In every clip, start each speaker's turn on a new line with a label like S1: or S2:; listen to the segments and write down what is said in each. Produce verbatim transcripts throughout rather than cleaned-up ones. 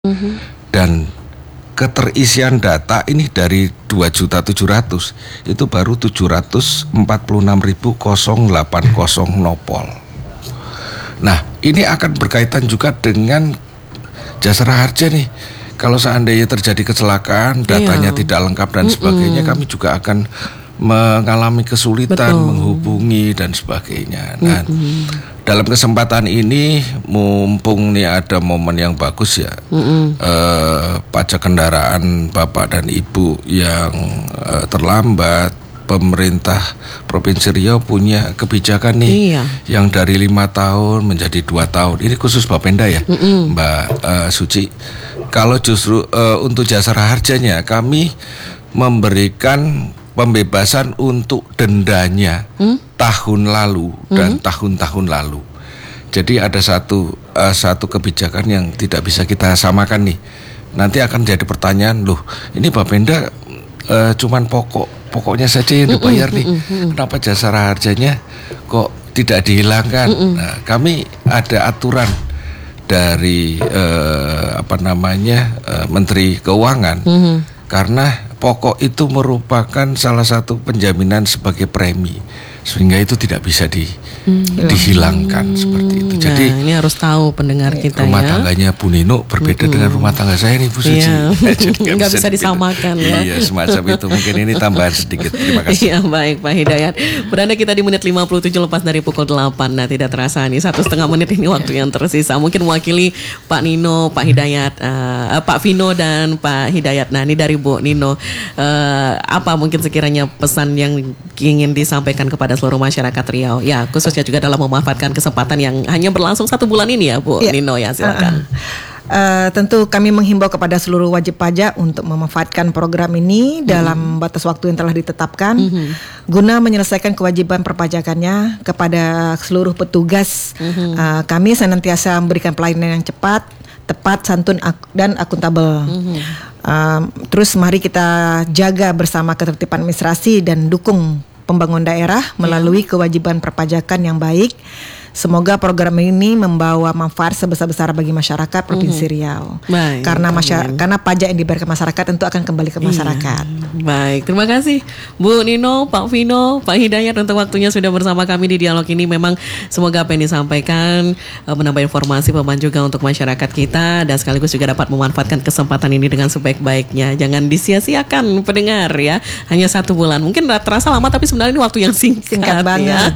S1: Mm-hmm.
S2: Dan keterisian data ini dari dua juta tujuh ratus itu baru tujuh ratus empat puluh enam ribu delapan puluh nopol. Nah, ini akan berkaitan juga dengan Jasara Harja nih. Kalau seandainya terjadi kecelakaan, datanya
S1: Iya.
S2: tidak lengkap dan
S1: Mm-mm.
S2: sebagainya, kami juga akan mengalami kesulitan
S1: Betul.
S2: menghubungi dan sebagainya. Nah,
S1: Mm-mm.
S2: dalam kesempatan ini, mumpung nih ada momen yang bagus ya, eh, pajak kendaraan Bapak dan Ibu yang eh, terlambat, pemerintah Provinsi Riau punya kebijakan nih,
S1: Iya.
S2: yang dari lima tahun menjadi dua tahun. Ini khusus Bapenda ya,
S1: Mm-mm.
S2: Mbak eh, Suci. Kalau justru eh, untuk Jasara Harjanya, kami memberikan pembebasan untuk dendanya hmm? tahun lalu dan hmm? tahun-tahun lalu. Jadi ada satu uh, satu kebijakan yang tidak bisa kita samakan nih. Nanti akan jadi pertanyaan, loh, ini Bapenda uh, cuman pokok pokoknya saja yang dibayar nih. Kenapa Jasara Harjanya kok tidak dihilangkan? Nah, kami ada aturan dari uh, apa namanya uh, Menteri Keuangan, mm-hmm. karena pokok itu merupakan salah satu penjaminan sebagai premi, sehingga itu tidak bisa di, hmm. dihilangkan hmm. seperti itu. Jadi
S1: nah, ini harus tahu pendengar kita
S2: rumah
S1: ya.
S2: tangganya Bu Nino berbeda hmm. dengan rumah tangga saya nih Bu Suci.
S1: Iya.
S2: Jadi
S1: nggak bisa disamakan ya.
S2: Iya, semacam itu. Mungkin ini tambahan sedikit. Terima kasih.
S1: Iya, baik Pak Hidayat. Berada kita di menit lima puluh tujuh lepas dari pukul delapan. Nah, tidak terasa nih satu setengah menit ini waktu yang tersisa. Mungkin mewakili Pak Nino, Pak Hidayat, uh, Pak Vino dan Pak Hidayat. Nah, ini dari Bu Nino. Uh, apa mungkin sekiranya pesan yang ingin disampaikan kepada seluruh masyarakat Riau, ya khususnya juga dalam memanfaatkan kesempatan yang hanya berlangsung satu bulan ini ya Bu ya. Nino ya, silakan.
S3: Uh, uh, tentu kami menghimbau kepada seluruh wajib pajak untuk memanfaatkan program ini mm-hmm. dalam batas waktu yang telah ditetapkan, mm-hmm. guna menyelesaikan kewajiban perpajakannya kepada seluruh petugas. Mm-hmm. Uh, kami senantiasa memberikan pelayanan yang cepat, tepat, santun dan akuntabel. Mm-hmm. Um, terus mari kita jaga bersama ketertiban administrasi dan dukung pembangunan daerah melalui kewajiban perpajakan yang baik. Semoga program ini membawa manfaat sebesar-besar bagi masyarakat Provinsi mm-hmm. Riau. Baik, karena masyarakat, karena pajak yang diberikan masyarakat tentu akan kembali ke masyarakat.
S1: Iya. Baik, terima kasih Bu Nino, Pak Vino, Pak Hidayat untuk waktunya sudah bersama kami di dialog ini. Memang semoga apa yang disampaikan uh, menambah informasi pemahaman juga untuk masyarakat kita dan sekaligus juga dapat memanfaatkan kesempatan ini dengan sebaik-baiknya. Jangan disia-siakan pendengar ya. Hanya satu bulan, mungkin terasa lama tapi sebenarnya ini waktu yang singkat,
S3: singkat banget.
S1: Ya.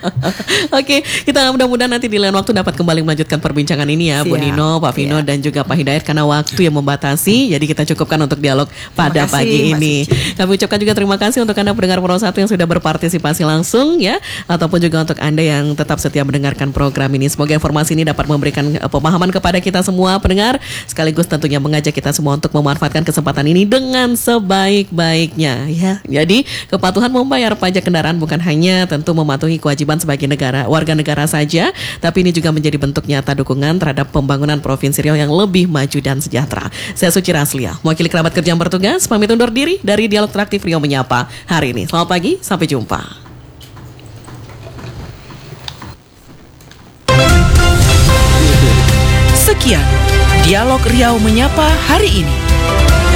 S1: Oke, kita mudah-mudahan nanti di lain waktu dapat kembali melanjutkan perbincangan ini ya. Siap. Bu Nino, Pak Vino Siap. dan juga Pak Hidayat, karena waktu yang membatasi, jadi kita cukupkan untuk dialog pada kasih, pagi ini. Kami ucapkan juga terima kasih untuk Anda pendengar Pro satu yang sudah berpartisipasi langsung ya, ataupun juga untuk Anda yang tetap setia mendengarkan program ini. Semoga informasi ini dapat memberikan pemahaman kepada kita semua pendengar, sekaligus tentunya mengajak kita semua untuk memanfaatkan kesempatan ini dengan sebaik-baiknya ya. Jadi kepatuhan membayar pajak kendaraan bukan hanya tentu mematuhi kewajiban sebagai negara warga negara saja, tapi ini juga menjadi bentuk nyata dukungan terhadap pembangunan Provinsi Riau yang lebih maju dan sejahtera. Saya Suci Raslia, mewakili kerabat kerja yang bertugas, pamit undur diri dari Dialog Traktif Riau Menyapa hari ini. Selamat pagi, sampai jumpa.
S4: Sekian Dialog Riau Menyapa hari ini.